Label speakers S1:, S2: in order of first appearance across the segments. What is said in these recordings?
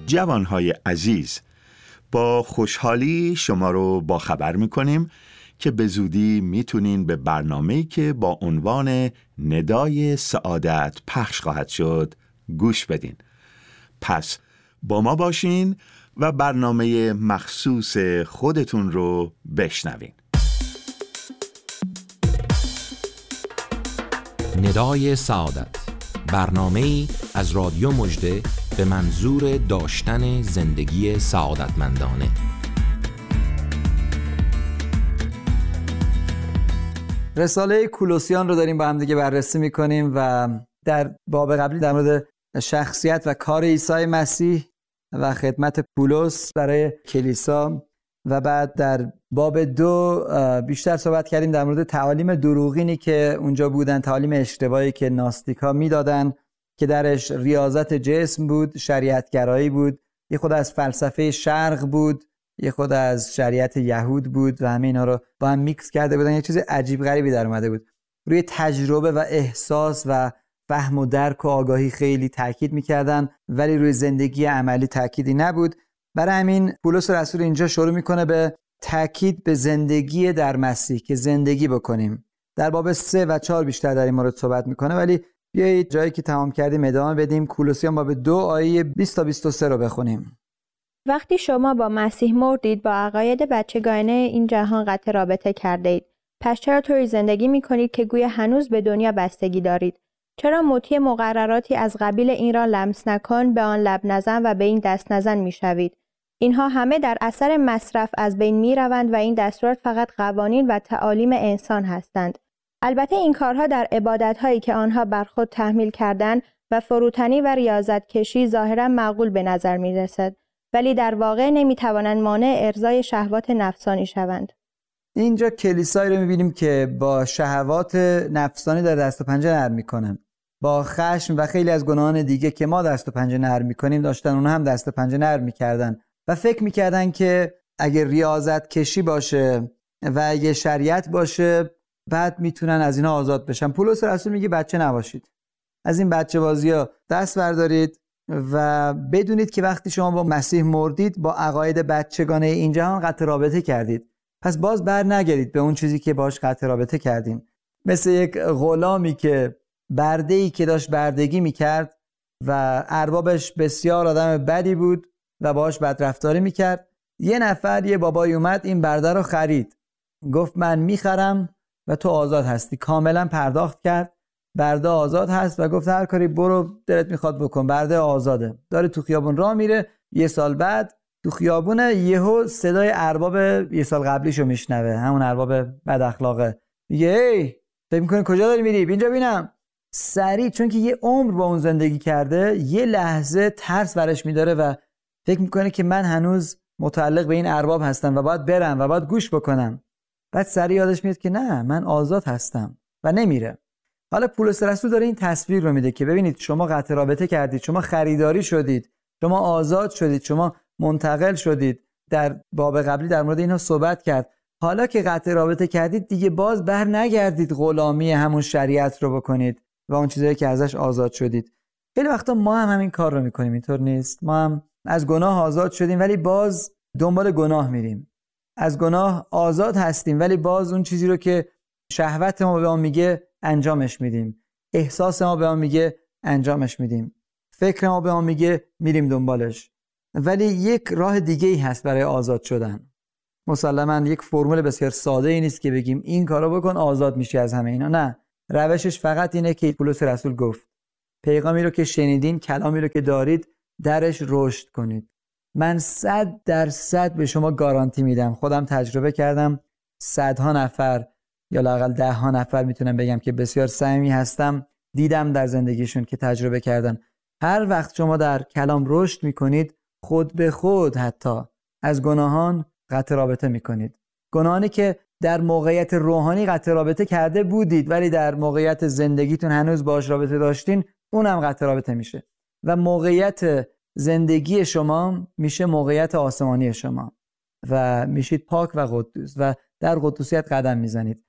S1: جوانهای عزیز، با خوشحالی شما رو با خبر میکنیم که به زودی میتونین به برنامه‌ای که با عنوان ندای سعادت پخش خواهد شد گوش بدین. پس با ما باشین و برنامه مخصوص خودتون رو بشنوین.
S2: ندای سعادت، برنامه‌ای از رادیو مژده به منظور داشتن زندگی سعادتمندانه.
S3: رساله کولوسیان رو داریم با هم دیگه بررسی می‌کنیم و در باب قبلی در مورد شخصیت و کار عیسی مسیح و خدمت پولس برای کلیسا و بعد در باب 2 بیشتر صحبت کردیم در مورد تعالیم دروغینی که اونجا بودن، تعالیم اشتباهی که ناستیکا میدادن که درش ریاضت جسم بود، شریعتگرایی بود، یه خود از فلسفه شرق بود، یه خود از شریعت یهود بود و همه اینا رو با هم میکس کرده بودن. یه چیز عجیب غریبی در اومده بود. روی تجربه و احساس و فهم و درک و آگاهی خیلی تاکید میکردن ولی روی زندگی عملی تاکیدی نبود. برای همین پولس رسول اینجا شروع میکنه به تاکید به زندگی در مسیح که زندگی بکنیم. در باب 3 و 4 بیشتر در این مورد صحبت میکنه، ولی بیایید جایی که تمام کردیم ادامه بدیم. کولوسیان باب 2 آیه 20 تا 23 رو بخونیم.
S4: وقتی شما با مسیح مردید، با عقاید بچگانه این جهان قطع رابطه کردید. پس چرا طوری زندگی میکنید که گویا هنوز به دنیا بستگی دارید؟ چرا مطیع مقرراتی از قبیل این را لمس نکن، به آن لب نزن و به این دست نزن میشوید؟ اینها همه در اثر مصرف از بین میروند و این دستورات فقط قوانین و تعالیم انسان هستند. البته این کارها در عبادت‌هایی که آنها بر خود تحمیل کردند و فروتنی و ریاضت کشی ظاهراً معقول به نظر می‌رسد، ولی در واقع نمی‌توانند مانع ارضای شهوات نفسانی شوند.
S3: اینجا کلیسایی رو می‌بینیم که با شهوات نفسانی در دست و پنجه نرم می‌کنن. با خشم و خیلی از گناهان دیگه که ما دست و پنجه نرم می‌کنیم داشتن اونها هم دست و پنجه نرم می‌کردن و فکر می‌کردن که اگه ریاضت کشی باشه و اگه شریعت باشه بعد میتونن از اینا آزاد بشن. پولس رسول میگه بچه نباشید، از این بچه بازی‌ها دست بردارید و بدونید که وقتی شما با مسیح مردید با عقاید بچگانه این جهان قطع رابطه کردید. پس باز بر نگردید به اون چیزی که باش قطع رابطه کردین. مثل یک غلامی که برده‌ای که داشت بردگی میکرد و اربابش بسیار آدم بدی بود و باش بدرفتاری میکرد. یه نفر، یه بابای اومد این برده رو خرید، گفت من میخرم و تو آزاد هستی. کاملا پرداخت کرد، برده آزاد هست و گفت هر کاری برو دلت میخواد بکن، برده آزاده. داره تو خیابون راه میره، یه سال بعد تو خیابونه یهو صدای ارباب یه سال قبلیشو میشنوه، همون ارباب بد اخلاقه. میگه ای فکر میکنی کجا داری میری؟ اینجا بینم. سریع، چون که یه عمر با اون زندگی کرده، یه لحظه ترس برش میداره و فکر میکنه که من هنوز متعلق به این ارباب هستم و باید برم و باید گوش بکنم. بعد سریع یادش میاد که نه، من آزاد هستم و نمیره. حالا پولس رسول داره این تصویر رو میده که ببینید شما قطع رابطه کردید، شما خریداری شدید، شما آزاد شدید، شما منتقل شدید. در باب قبلی در مورد اینها صحبت کرد. حالا که قطع رابطه کردید دیگه باز بر نگردید غلامی همون شریعت رو بکنید و اون چیزایی که ازش آزاد شدید. خیلی وقتا ما هم همین کار رو میکنیم، اینطور نیست؟ ما هم از گناه آزاد شدیم ولی باز دنبال گناه میریم. از گناه آزاد هستیم ولی باز اون چیزی رو که شهوت ما به ما میگه انجامش میدیم، احساس ما به ما میگه انجامش میدیم، فکر ما به ما میگه میریم دنبالش. ولی یک راه دیگه ای هست برای آزاد شدن. مسلماً یک فرمول بسیار ساده ای نیست که بگیم این کارو بکن آزاد میشی از همه اینا. نه، روشش فقط اینه که پولس رسول گفت پیغامی رو که شنیدین، کلامی رو که دارید درش رشد کنید. من 100% به شما گارانتی میدم، خودم تجربه کردم، صدها نفر یا لااقل 10 نفر میتونم بگم که بسیار صمیمی هستم، دیدم در زندگیشون که تجربه کردن. هر وقت شما در کلام رشد میکنید خود به خود حتی از گناهان قطع رابطه میکنید. گناهانی که در موقعیت روحانی قطع رابطه کرده بودید ولی در موقعیت زندگیتون هنوز باهاش رابطه داشتین، اونم قطع رابطه میشه و موقعیت زندگی شما میشه موقعیت آسمانی شما و میشید پاک و قدوس و در قدوسیت قدم میزنید.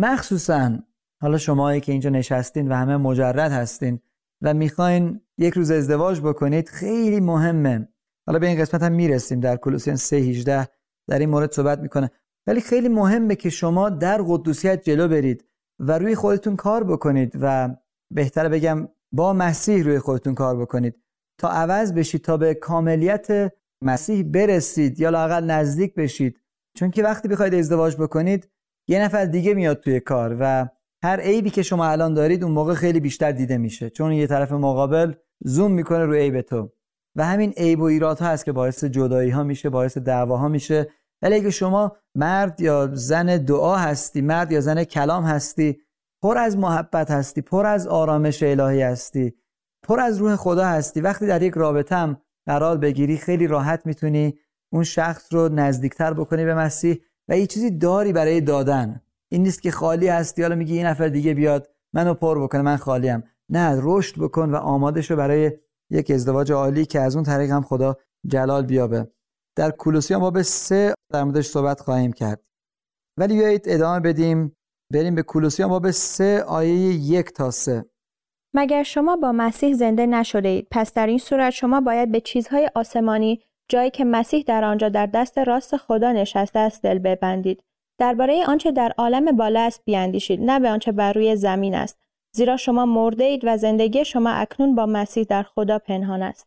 S3: مخصوصا حالا شماهایی که اینجا نشستین و همه مجرد هستین و میخواین یک روز ازدواج بکنید، خیلی مهمه حالا به این قسمت هم میرسیم، در کولوسیان 3:18 در این مورد صحبت میکنه. ولی خیلی مهمه که شما در قدوسیت جلو برید و روی خودتون کار بکنید و بهتره بگم با مسیح روی خودتون کار بکنید تا عوض بشید، تا به کاملیت مسیح برسید یا لااقل نزدیک بشید. چون که وقتی بخواید ازدواج بکنید یه نفر دیگه میاد توی کار و هر عیبی که شما الان دارید اون موقع خیلی بیشتر دیده میشه، چون یه طرف مقابل زوم میکنه روی عیب تو و همین عیب و ایرادها هست که باعث جدایی ها میشه، باعث دعواها میشه. ولی اگه شما مرد یا زن دعا هستی، مرد یا زن کلام هستی، پر از محبت هستی، پر از آرامش الهی هستی، پر از روح خدا هستی، وقتی در یک رابطه هم قرار بگیری خیلی راحت میتونی اون شخص رو نزدیکتر بکنی به مسیح و یه چیزی داری برای دادن. این نیست که خالی هستی حالا میگی این نفر دیگه بیاد منو پر بکنه من خالیم. نه، رشد بکن و آماده شو برای یک ازدواج عالی که از اون طریق هم خدا جلال بیابه. در کولوسیان باب 3 در موردش صحبت خواهیم کرد، ولی بیایید ادامه بدیم، بریم به کولوسیان باب 3 آیه 1 تا 3.
S4: مگر شما با مسیح زنده نشده اید؟ پس در این صورت شما باید به چیزهای آسمانی، جایی که مسیح در آنجا در دست راست خدا نشسته است، دل ببندید. درباره آنچه در عالم بالا است بیاندیشید، نه به آنچه بر روی زمین است، زیرا شما مرده اید و زندگی شما اکنون با مسیح در خدا پنهان است.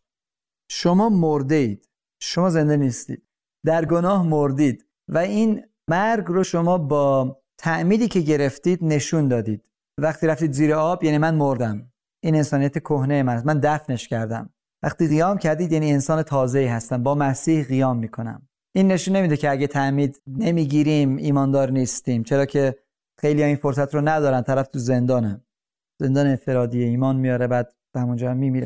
S3: شما مرده اید، شما زنده نیستید، در گناه مردید و این مرگ رو شما با تعمیدی که گرفتید نشون دادید. وقتی رفتید زیر آب یعنی من مردم، این انسانیت کهنه من است، من دفنش کردم. وقتی قیام کردید یعنی انسان تازه‌ای هستم، با مسیح قیام میکنم. این نشون نمیده که اگه تعمید نمیگیریم ایماندار نیستیم، چرا که خیلی ها این فرصت رو ندارن، طرف تو زندان انفرادی ایمان میاره بعد همونجا هم میمیره.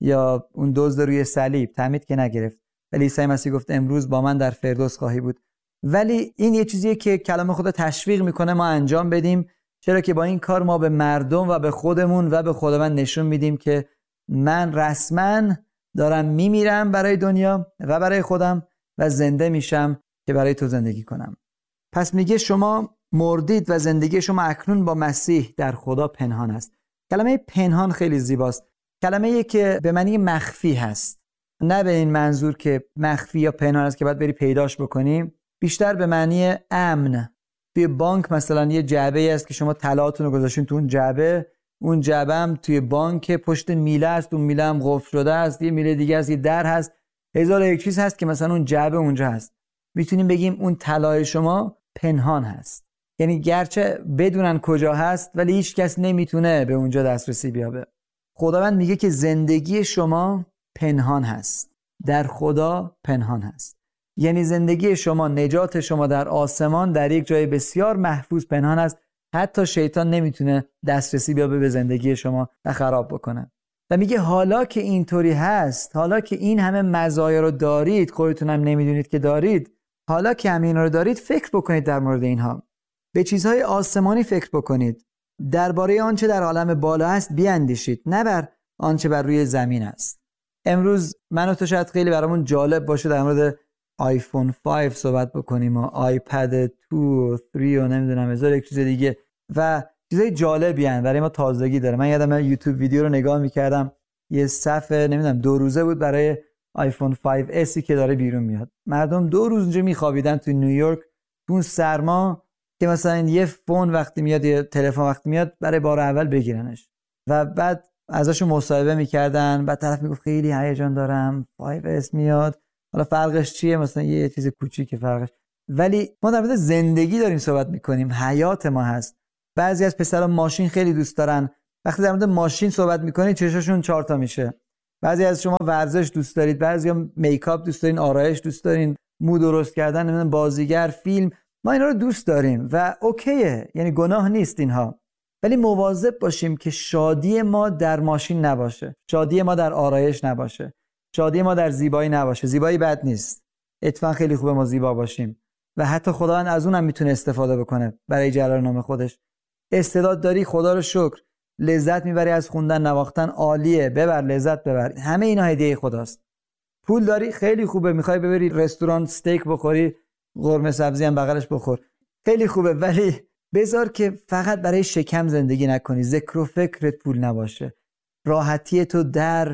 S3: یا اون دزد روی صلیب تعمید که نگرفت ولی عیسی مسیح گفت امروز با من در فردوس خواهی بود. ولی این یه چیزیه که کلام خدا تشویق میکنه ما انجام بدیم، چرا که با این کار ما به مردم و به خودمون و به خداوند نشون میدیم که من رسما دارم میمیرم برای دنیا و برای خودم و زنده میشم که برای تو زندگی کنم. پس میگه شما مردید و زندگی شما اکنون با مسیح در خدا پنهان است. کلمه پنهان خیلی زیباست. کلمه‌ای که به معنی مخفی هست، نه به این منظور که مخفی یا پنهان است که باید بری پیداش بکنیم، بیشتر به معنی امن. توی بانک مثلا یه جعبه است که شما طلاهاتون رو گذاشتین تو اون جعبه، اون جعبه هم توی بانک پشت میله است، اون میله هم قفل شده است، یه میله دیگه است، یه در هست، هزار یک چیز هست که مثلا اون جعبه اونجا هست. میتونیم بگیم اون طلای شما پنهان هست، یعنی گرچه بدونن کجا هست ولی هیچ کس نمیتونه به اونجا دسترسی بیابه. خداوند میگه که زندگی شما پنهان هست، در خدا پنهان هست. یعنی زندگی شما، نجات شما در آسمان در یک جای بسیار محفوظ پنهان است، حتی شیطان نمیتونه دسترسی بیابه به زندگی شما و خراب بکنه. و میگه حالا که اینطوری هست، حالا که این همه مزایا رو دارید، خودتون هم نمیدونید که دارید، حالا که همین رو دارید، فکر بکنید در مورد اینها، به چیزهای آسمانی فکر بکنید، درباره آنچه در عالم بالا است بیاندیشید، نه بر آنچه بر روی زمین است. امروز من و تو شاید خیلی برامون جالب باشه در مورد آیفون 5 صحبت بکنیم و آیپد 2 و 3 و نمیدونم هزار یک چیز دیگه و چیزای جالبی ان، برای ما تازگی داره. من یادم یوتیوب ویدیو رو نگاه می‌کردم، یه صفحه نمیدونم 2 روزه بود برای آیفون 5S که داره بیرون میاد. مردم 2 روز اونجا میخوابیدن تو نیویورک تو اون سرما که مثلا یه فون وقتی میاد، یه تلفن وقتی میاد برای بار اول بگیرنش و بعد ازشون مصاحبه میکردن، بعد طرف میگفت خیلی هیجان دارم 5S میاد، حالا فرقش چیه؟ مثلا یه چیز کوچیکه فرقش. ولی ما در مورد زندگی داریم صحبت میکنیم، حیات ما هست. بعضی از پسرا ماشین خیلی دوست دارن، وقتی در مورد ماشین صحبت میکنید چشاشون 4 تا میشه. بعضی از شما ورزش دوست دارید، بعضیا میکاپ دوست دارین، آرایش دوست دارین، مو درست کردن، نمیدونم بازیگر، فیلم، ما اینا رو دوست داریم و اوکیه، یعنی گناه نیست اینها. ولی مواظب باشیم که شادی ما در ماشین نباشه، شادی ما در آرایش نباشه، شادی ما در زیبایی نباشه. زیبایی بد نیست، اتفاقا خیلی خوبه ما زیبا باشیم و حتی خداوند از اونم میتونه استفاده بکنه برای جلال نام خودش. استعداد داری، خدا رو شکر، لذت میبری از خوندن نواختن، عالیه، ببر لذت ببر، همه اینا هدیه خداست. پول داری، خیلی خوبه، میخوای ببری رستوران استیک بخوری، قرمه سبزی هم بغلش بخور، خیلی خوبه، ولی بذار که فقط برای شکم زندگی نکنی، ذکر و فکرت پول نباشه، راحتی تو در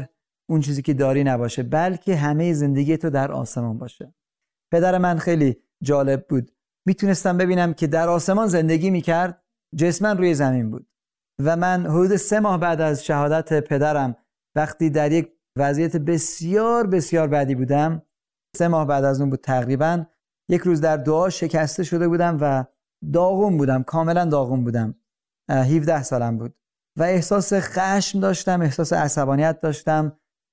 S3: اون چیزی که داری نباشه، بلکه همه زندگی تو در آسمان باشه. پدر من خیلی جالب بود. میتونستم ببینم که در آسمان زندگی میکرد، جسمن روی زمین بود. و من حدود 3 ماه بعد از شهادت پدرم، وقتی در یک وضعیت بسیار بسیار بدی بودم، 3 ماه بعد از اون بود تقریبا، یک روز در دعا شکسته شده بودم و داغون بودم، کاملا داغون بودم. 17 سالم بود و احساس خشم داشتم، احساس عصبانیت داشتم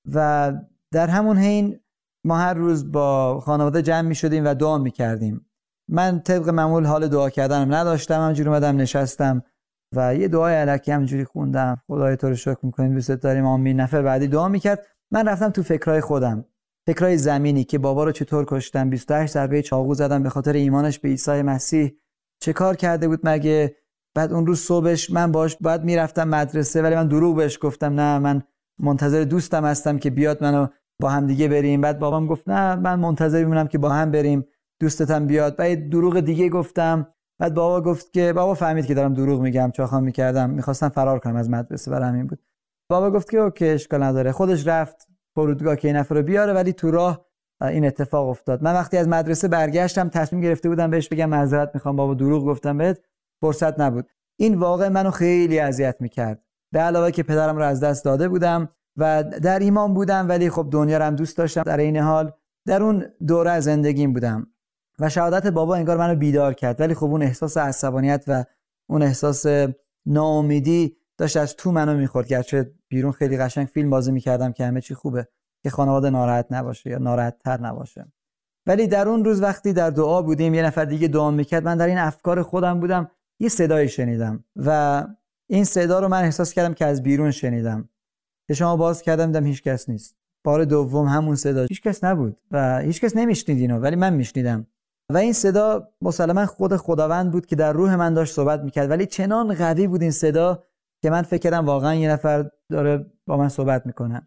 S3: و در همون حین ما هر روز با خانواده جمع می شدیم و دعا می کردیم. من طبق معمول حال دعا کردنم نداشتم، همینجوری اومدم نشستم و یه دعای الکی همینجوری خوندم. خدای تو رو شکر می‌کنیم، دوست داریم، آمین. نفر بعدی دعا میکرد. من رفتم تو فکرای خودم، فکرای زمینی که بابا رو چطور کشتم، 28 ضربه چاقو زدم به خاطر ایمانش به عیسی مسیح، چه کار کرده بود مگه. بعد اون روز صبحش من باش باید میرفتم مدرسه، ولی من دروغ بهش گفتم نه من منتظر دوستم هستم که بیاد منو با هم دیگه بریم. بعد بابام گفت نه من منتظر میمونم که با هم بریم، دوستتم بیاد. بعد دروغ دیگه گفتم. بعد بابا گفت که بابا فهمید که دارم دروغ میگم، چاخام میکردم، میخواستم فرار کنم از مدرسه، برای همین بود. بابا گفت که اوکی اشکال نداره. خودش رفت فرودگاه که این نفر رو بیاره، ولی تو راه این اتفاق افتاد. من وقتی از مدرسه برگشتم تصمیم گرفته بودم بهش بگم معذرت میخوام بابا دروغ گفتم بهت، فرصت نبود. این واقعا منو خیلی اذیت میکرد، به علاوه که پدرم رو از دست داده بودم و در ایمان بودم، ولی خب دنیا رو هم دوست داشتم. در این حال در اون دوره از زندگیم بودم و شهادت بابا انگار منو بیدار کرد، ولی خب اون احساس عصبانیت و اون احساس ناامیدی داشت از تو منو میخورد. گرچه بیرون خیلی قشنگ فیلم بازی میکردم که همه چی خوبه، که خانواده ناراحت نباشه یا ناراحت تر نباشه، ولی در اون روز وقتی در دعا بودیم، یه نفر دیگه دعا میکرد، من در این افکار خودم بودم، یه صدایی شنیدم و این صدا رو من احساس کردم که از بیرون شنیدم. چشمو باز کردم دیدم هیچ کس نیست. بار دوم همون صدا، هیچ کس نبود و هیچ کس نمیشنید اینو، ولی من میشنیدم. و این صدا مسلماً خود خداوند بود که در روح من داشت صحبت میکرد، ولی چنان قوی بود این صدا که من فکر کردم واقعا یه نفر داره با من صحبت میکنه.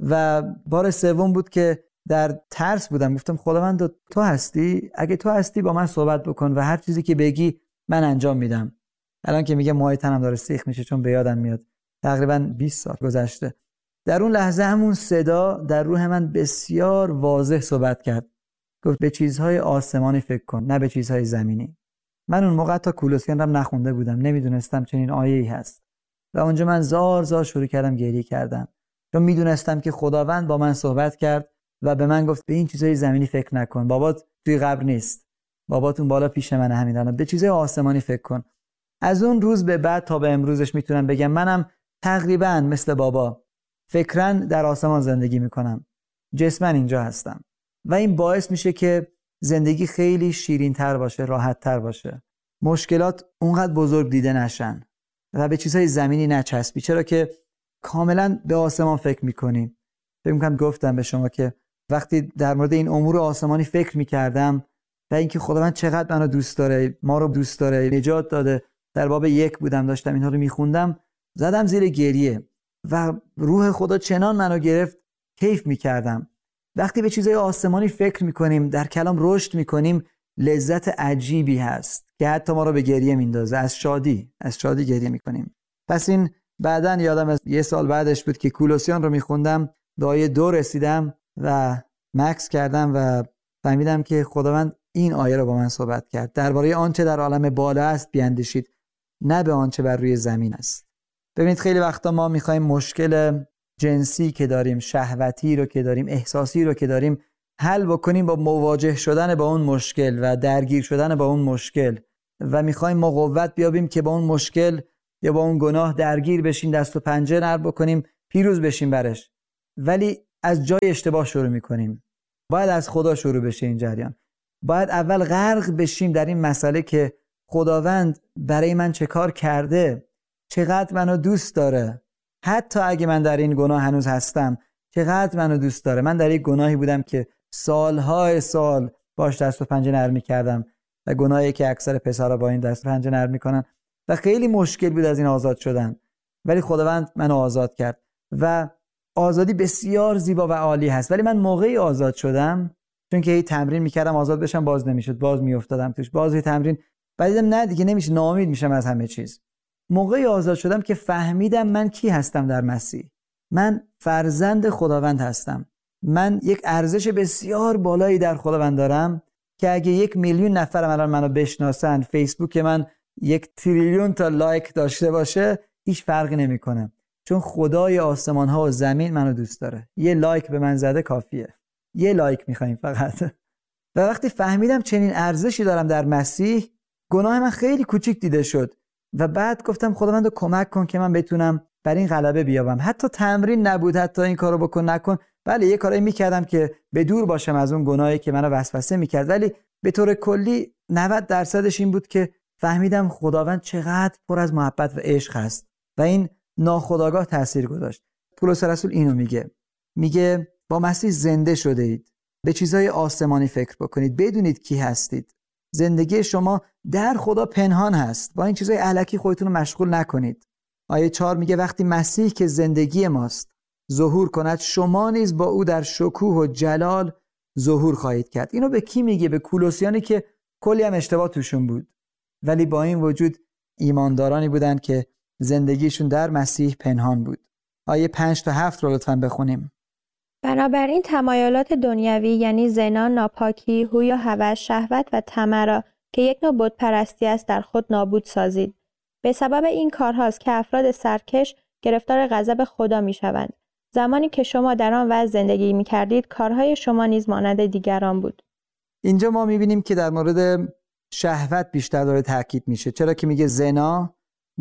S3: و بار سوم بود که در ترس بودم، گفتم خداوند تو هستی؟ اگه تو هستی با من صحبت بکن و هر چیزی که بگی من انجام میدم. الان که میگه موهای تنم داره سیخ میشه چون به یادم میاد تقریبا 20 سال گذشته. در اون لحظه همون صدا در روح من بسیار واضح صحبت کرد، گفت به چیزهای آسمانی فکر کن نه به چیزهای زمینی. من اون موقع تا کولوسیان رو نخونده بودم، نمیدونستم چنین آیه‌ای هست و اونجا من زار زار شروع کردم گریه کردن، چون میدونستم که خداوند با من صحبت کرد و به من گفت به این چیزهای زمینی فکر نکن، بابات توی قبر نیست، باباتون بالا پیش منه، همین الان به چیزهای آسمانی فکر کن. از اون روز به بعد تا به امروزش میتونم بگم منم تقریبا مثل بابا فکراً در آسمان زندگی میکنم، جسماً اینجا هستم و این باعث میشه که زندگی خیلی شیرین تر باشه، راحت تر باشه، مشکلات اونقدر بزرگ دیده نشن و به چیزهای زمینی نچسبی، چرا که کاملا به آسمان فکر میکنی. فکر میکنم گفتم به شما که وقتی در مورد این امور آسمانی فکر میکردم و اینکه خداوند چقدر منو دوست داره، ما رو دوست داره، نجات داده، در باب 1 بودم داشتم اینها رو میخوندم، زدم زیر گریه و روح خدا چنان منو گرفت، کیف میکردم. وقتی به چیزهای آسمانی فکر میکنیم، در کلام رشد میکنیم، لذت عجیبی هست که حتی ما رو به گریه میندازه، از شادی گریه میکنیم. پس این بعدن یادم از 1 سال بعدش بود که کولوسیان رو میخوندم، به آیه 2 رسیدم و مکس کردم و فهمیدم که خداوند این آیه رو با من صحبت کرد، درباره آنچه در عالم بالا است بیاندیشید، نه به آنچه بر روی زمین است. ببینید خیلی وقتا ما میخوایم مشکل جنسی که داریم، شهوتی رو که داریم، احساسی رو که داریم حل بکنیم با مواجه شدن با اون مشکل و درگیر شدن با اون مشکل و میخوایم ما قوت بیابیم که با اون مشکل یا با اون گناه درگیر بشیم، دست و پنجه نرم بکنیم، پیروز بشیم برش. ولی از جای اشتباه شروع میکنیم. باید از خدا شروع بشه این جریان. باید اول غرق بشیم در این مسئله که خداوند برای من چه کار کرده، چقدر منو دوست داره، حتی اگه من در این گناه هنوز هستم چقدر منو دوست داره. من در یک گناهی بودم که سالهای سال باش دست و پنجه نرم می‌کردم و گناهی که اکثر پسرها با این دست و پنجه نرم می‌کنن و خیلی مشکل بود از این آزاد شدن، ولی خداوند منو آزاد کرد و آزادی بسیار زیبا و عالی هست. ولی من موقعی آزاد شدم چون که هی تمرین می‌کردم آزاد بشم، باز نمی‌شد، باز می‌افتادم توش، باز هی تمرین، بعد دیدم نه دیگه نمیشه، ناامید میشم از همه چیز. موقعی آزاد شدم که فهمیدم من کی هستم در مسیح. من فرزند خداوند هستم. من یک ارزش بسیار بالایی در خداوند دارم که اگه 1 میلیون نفر الان منو بشناسن، فیسبوک من 1 تریلیون تا لایک داشته باشه، هیچ فرقی نمیکنه، چون خدای آسمان ها و زمین منو دوست داره. یه لایک به من زده کافیه. یه لایک میخوایم فقط. و وقتی فهمیدم چنین ارزشی دارم در مسیح، گناه من خیلی کوچیک دیده شد و بعد گفتم خداوند کمک کن که من بتونم بر این غلبه بیابم. حتی تمرین نبود، حتی این کارو بکن نکن. بله یه کارایی میکردم که به دور باشم از اون گناهی که منو وسوسه میکرد، ولی به طور کلی 90% این بود که فهمیدم خداوند چقدر پر از محبت و عشق هست و این ناخودآگاه تاثیر گذاشت. پولس رسول اینو میگه با مسیح زنده شده اید. به چیزهای آسمانی فکر بکنید، بدونید کی هستید. زندگی شما در خدا پنهان هست. با این چیزهای الکی خودتون رو مشغول نکنید. آیه 4 میگه وقتی مسیح که زندگی ماست ظهور کند، شما نیز با او در شکوه و جلال ظهور خواهید کرد. اینو به کی میگه؟ به کولوسیانی که کلی هم اشتباه توشون بود، ولی با این وجود ایماندارانی بودن که زندگیشون در مسیح پنهان بود. آیه 5 تا 7 رو لطفاً بخونیم.
S4: بنابراین تمایلات دنیوی یعنی زنا، ناپاکی، هوی و هوس، شهوت و طمع را که یک نوع بتپرستی است در خود نابود سازید. به سبب این کارهاست که افراد سرکش گرفتار غضب خدا میشوند. زمانی که شما در آن وضع زندگی می‌کردید، کارهای شما نیز مانند دیگران بود. اینجا
S3: ما می‌بینیم که در مورد شهوت بیشتر داره تاکید میشه، چرا که میگه زنا،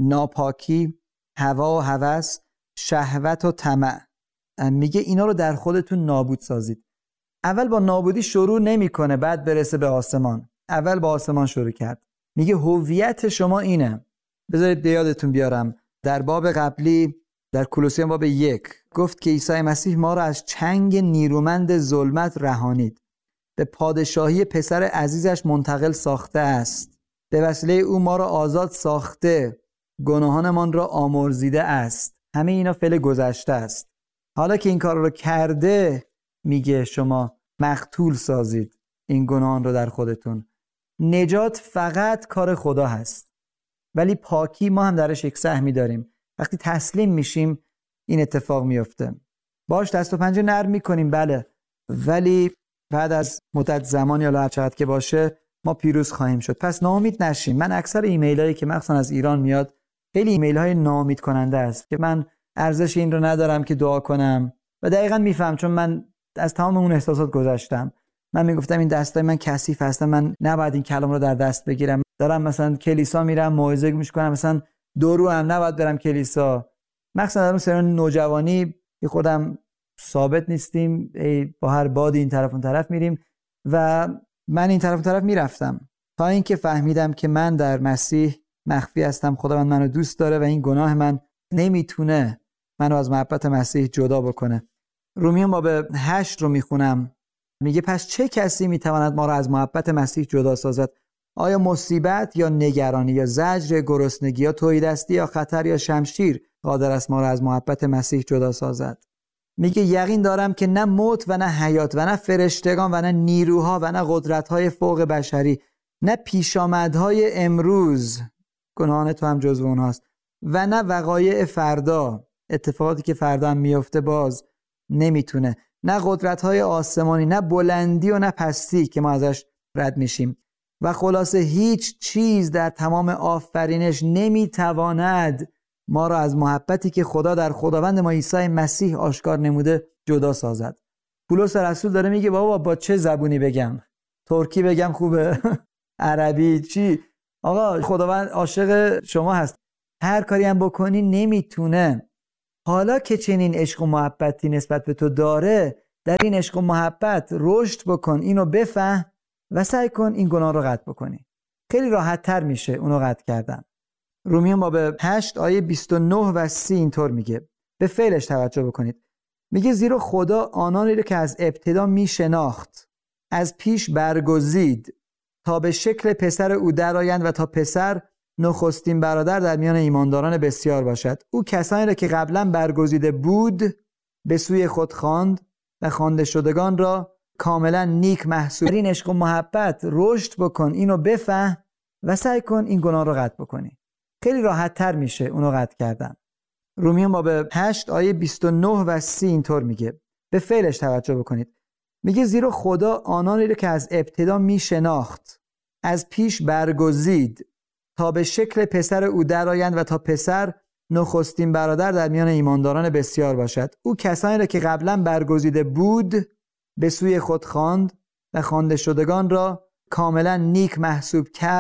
S3: ناپاکی، هوا و هوس، شهوت و طمع. میگه اینا رو در خودتون نابود سازید. اول با نابودی شروع نمی‌کنه بعد برسه به آسمان. اول با آسمان شروع کرد. میگه هویت شما اینه. بذارید یادتون بیارم در باب قبلی در کولوسیان باب 1 گفت که عیسی مسیح ما را از چنگ نیرومند ظلمت رهانید، به پادشاهی پسر عزیزش منتقل ساخته است. به وسیله او ما را آزاد ساخته، گناهانمان را آمرزیده است. همه اینا فعل گذشته است. حالا که این کار رو کرده، میگه شما مقتول سازید این گناهان رو در خودتون. نجات فقط کار خدا هست، ولی پاکی ما هم درش یک سهمی داریم. وقتی تسلیم میشیم این اتفاق میفته. باش دست و پنجه نرم میکنیم بله، ولی بعد از مدت زمانی یا هر چقدر که باشه ما پیروز خواهیم شد. پس ناامید نشیم. من اکثر ایمیلایی که مخصوصا از ایران میاد خیلی ایمیل های ناامید کننده است که من ارزش این رو ندارم که دعا کنم و دقیقاً میفهم، چون من از تمام اون احساسات گذشتم. من میگفتم این دستای من کثیف هستن، من نباید این کلام رو در دست بگیرم. دارم مثلا کلیسا میرم موعظه گوش کنم، مثلا دو رو هم نباید برم کلیسا. مخصوصا در اون سن نوجوانی خودم ثابت نیستیم، با هر بادی این طرف اون طرف میریم و من این طرف اون طرف میرفتم تا اینکه فهمیدم که من در مسیح مخفی هستم. خداوند منو دوست داره و این گناه من نمیتونه منو از محبت مسیح جدا بکنه. رومیان باب 8 رو میخونم. میگه پس چه کسی میتواند ما را از محبت مسیح جدا سازد؟ آیا مصیبت یا نگرانی یا زجر، گرسنگی یا تهیدستی یا خطر یا شمشیر قادر است ما را از محبت مسیح جدا سازد؟ میگه یقین دارم که نه موت و نه حیات و نه فرشتگان و نه نیروها و نه قدرت‌های فوق بشری، نه پیشامدهای امروز، گناهان تو هم جزو اونهاست، و نه وقایع فردا، اتفاقاتی که فردا هم میفته باز نمیتونه، نه قدرت‌های آسمانی، نه بلندی و نه پستی که ما ازش رد میشیم، و خلاصه هیچ چیز در تمام آفرینش نمیتواند ما را از محبتی که خدا در خداوند ما عیسی مسیح آشکار نموده جدا سازد. پولس رسول داره میگه بابا با چه زبونی بگم؟ ترکی بگم خوبه؟ عربی چی؟ آقا خداوند عاشق شما هست، هر کاری هم بکنی نمیتونه. حالا که چنین عشق و محبتی نسبت به تو داره، در این عشق و محبت رشد بکن، اینو بفهم و سعی کن این گناه رو قطع بکنی. خیلی راحت تر میشه اونو قطع کردن. رومیان باب 8 آیه 29 و 30 اینطور میگه، به فعلش توجه بکنید. میگه زیرا خدا آنانی رو که از ابتدا میشناخت از پیش برگزید تا به شکل پسر او درآیند و تا پسر نخستین برادر در میان ایمانداران بسیار باشد. او کسانی را که قبلا برگزیده بود به سوی خود خواند و خوانده شدگان را کاملا نیک محسوب. این عشق و محبت رشد بکن، اینو بفهم و سعی کن این گناه رو قطع بکنی. خیلی راحت تر میشه اونو قطع کردن. رومیان باب 8 آیه 29 و 30 اینطور میگه. به فعلش توجه بکنید. میگه زیرا خدا آنانی را که از ابتدا میشناخت از پیش برگزید تا به شکل پسر او درآیند و تا پسر نخستین برادر در میان ایمانداران بسیار باشد. او کسانی را که قبلا برگزیده بود به سوی خود خواند و خوانده شدگان را کاملا نیک محسوب کرد